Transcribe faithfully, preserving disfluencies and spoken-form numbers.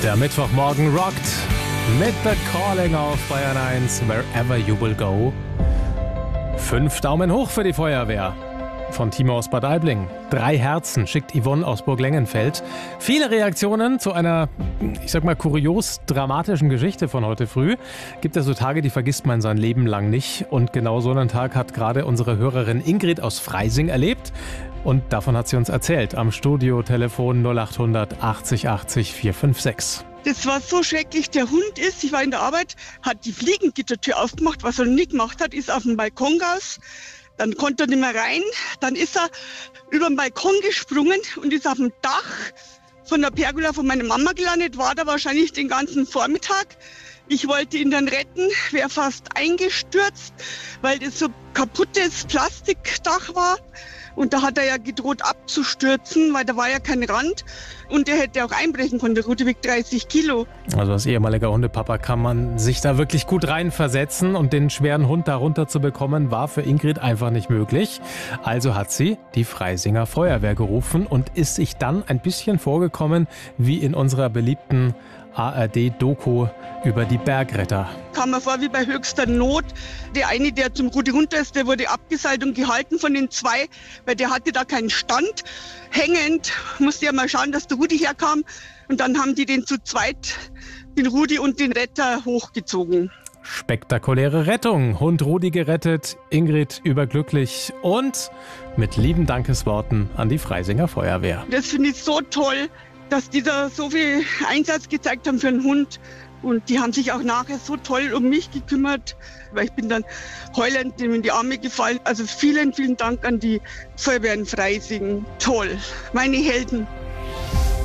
Der Mittwochmorgen rockt mit The Calling auf Bayern eins, Wherever You Will Go. Fünf Daumen hoch für die Feuerwehr. Von Timo aus Bad Aibling. Drei Herzen schickt Yvonne aus Burglengenfeld. Viele Reaktionen zu einer, ich sag mal, kurios-dramatischen Geschichte von heute früh. Gibt es so Tage, die vergisst man sein Leben lang nicht. Und genau so einen Tag hat gerade unsere Hörerin Ingrid aus Freising erlebt. Und davon hat sie uns erzählt am Studiotelefon null acht hundert achtzig achtzig vier fünf sechs. Das war so schrecklich. Der Hund ist, ich war in der Arbeit, hat die Fliegengittertür aufgemacht. Was er nie gemacht hat, ist auf den Balkon raus. Dann konnte er nicht mehr rein. Dann ist er über den Balkon gesprungen und ist auf dem Dach von der Pergola von meiner Mama gelandet. War da wahrscheinlich den ganzen Vormittag. Ich wollte ihn dann retten, wäre fast eingestürzt, weil das so kaputtes Plastikdach war. Und da hat er ja gedroht abzustürzen, weil da war ja kein Rand. Und er hätte auch einbrechen können. Der Rudi wiegt dreißig Kilo. Also als ehemaliger Hundepapa kann man sich da wirklich gut reinversetzen. Und den schweren Hund da runter zu bekommen, war für Ingrid einfach nicht möglich. Also hat sie die Freisinger Feuerwehr gerufen und ist sich dann ein bisschen vorgekommen wie in unserer beliebten A R D-Doku über die Bergretter. Kam mir vor wie bei höchster Not. Der eine, der zum Rudi runter ist, der wurde abgeseilt und gehalten von den zwei, weil der hatte da keinen Stand. Hängend musste ja mal schauen, dass der Rudi herkam. Und dann haben die den zu zweit, den Rudi und den Retter, hochgezogen. Spektakuläre Rettung. Hund Rudi gerettet, Ingrid überglücklich und mit lieben Dankesworten an die Freisinger Feuerwehr. Das finde ich so toll, dass die da so viel Einsatz gezeigt haben für einen Hund. Und die haben sich auch nachher so toll um mich gekümmert, weil ich bin dann heulend dem in die Arme gefallen. Also vielen, vielen Dank an die Feuerwehr in Freising. Toll, meine Helden.